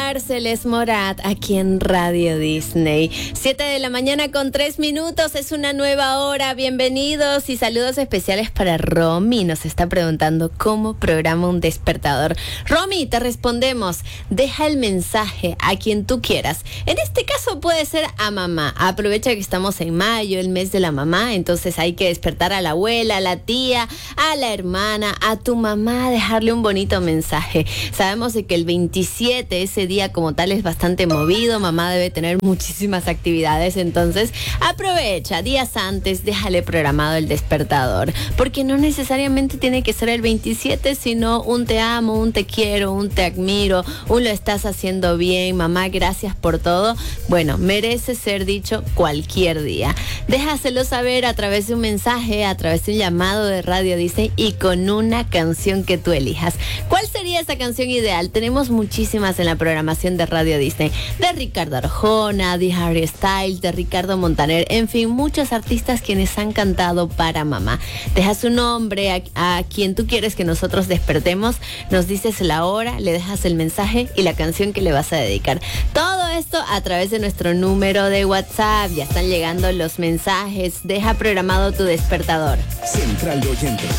Arceles Morat, aquí en Radio Disney. 7 de la mañana con 3 minutos, es una nueva hora. Bienvenidos y saludos especiales para Romy. Nos está preguntando cómo programa un despertador. Romy, te respondemos. Deja el mensaje a quien tú quieras. En este caso puede ser a mamá. Aprovecha que estamos en mayo, el mes de la mamá. Entonces hay que despertar a la abuela, a la tía, a la hermana, a tu mamá, dejarle un bonito mensaje. Sabemos de que el 27, ese día como tal, es bastante movido. Mamá debe tener muchísimas actividades, entonces aprovecha días antes, déjale programado el despertador, porque no necesariamente tiene que ser el 27, sino un te amo, un te quiero, un te admiro, un lo estás haciendo bien, mamá, gracias por todo. Bueno, merece ser dicho cualquier día. Déjaselo saber a través de un mensaje, a través de un llamado de Radio Disney y con una canción que tú elijas. ¿Cuál sería esa canción ideal? Tenemos muchísimas en la programación de Radio Disney, de Ricardo Arjona, de Harry Styles, de Ricardo Montaner, en fin, muchos artistas quienes han cantado para mamá. Deja su nombre a quien tú quieres que nosotros despertemos, nos dices la hora, le dejas el mensaje y la canción que le vas a dedicar. Todo esto a través de nuestro número de WhatsApp. Ya están llegando los mensajes. Deja programado tu despertador. Central de Oyentes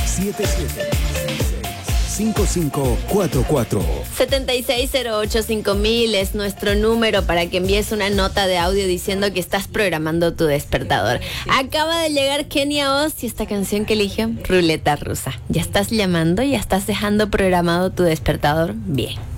77-5544 76085000 es nuestro número para que envíes una nota de audio diciendo que estás programando tu despertador. Acaba de llegar Kenia Oz y esta canción que eligió, Ruleta Rusa. ¿Ya estás llamando? ¿Ya estás dejando programado tu despertador? Bien.